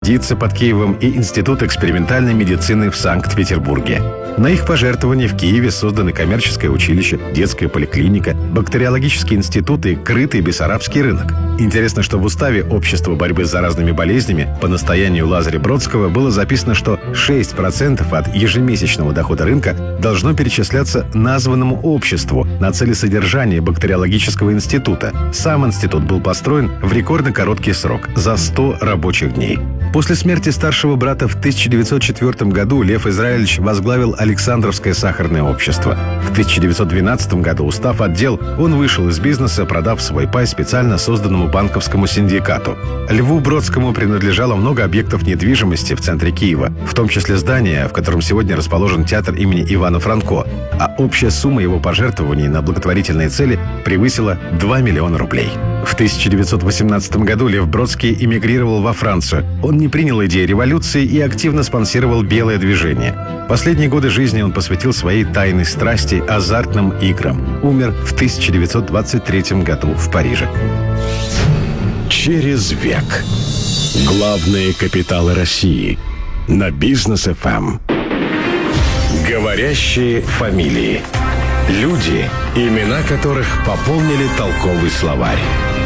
больница под Киевом и Институт экспериментальной медицины в Санкт-Петербурге. На их пожертвования в Киеве созданы коммерческое училище, детская поликлиника, бактериологический институт и крытый бессарабский рынок. Интересно, что в уставе Общества борьбы с заразными болезнями по настоянию Лазаря Бродского было записано, что 6% от ежемесячного дохода рынка должно перечисляться названному обществу на цели содержания бактериологического института. Сам институт был построен в рекордно короткий срок – за 100 рабочих дней. После смерти старшего брата в 1904 году Лев Израилевич возглавил Александровское сахарное общество. В 1912 году, устав отдел, он вышел из бизнеса, продав свой пай специально созданному банковскому синдикату. Льву Бродскому принадлежало много объектов недвижимости в центре Киева, в том числе здание, в котором сегодня расположен театр имени Ивана Франко, а общая сумма его пожертвований на благотворительные цели превысила 2 миллиона рублей. В 1918 году Лев Бродский эмигрировал во Францию. Он не принял идеи революции и активно спонсировал белое движение. Последние годы жизни он посвятил своей тайной страсти азартным играм. Умер в 1923 году в Париже. Через век. Главные капиталы России. На Бизнес ФМ. Говорящие фамилии. Люди, имена которых пополнили толковый словарь.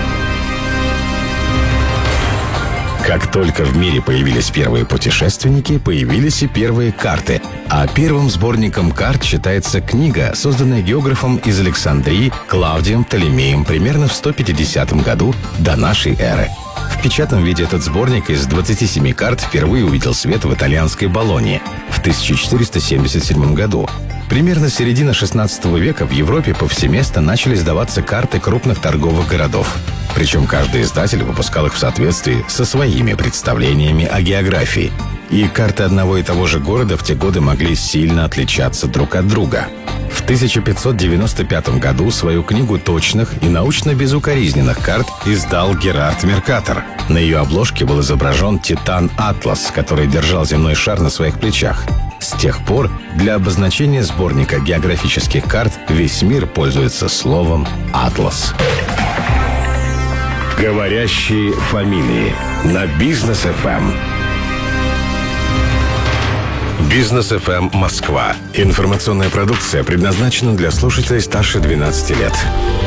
Как только в мире появились первые путешественники, появились и первые карты. А первым сборником карт считается книга, созданная географом из Александрии Клавдием Птолемеем примерно в 150 году до нашей эры. В печатном виде этот сборник из 27 карт впервые увидел свет в итальянской Болонье в 1477 году. Примерно с середины 16 века в Европе повсеместно начали издаваться карты крупных торговых городов. Причем каждый издатель выпускал их в соответствии со своими представлениями о географии. И карты одного и того же города в те годы могли сильно отличаться друг от друга. В 1595 году свою книгу точных и научно-безукоризненных карт издал Герард Меркатор. На ее обложке был изображен Титан Атлас, который держал земной шар на своих плечах. С тех пор для обозначения сборника географических карт весь мир пользуется словом «Атлас». Говорящие фамилии на Бизнес ФМ. Бизнес ФМ Москва. Информационная продукция предназначена для слушателей старше 12 лет.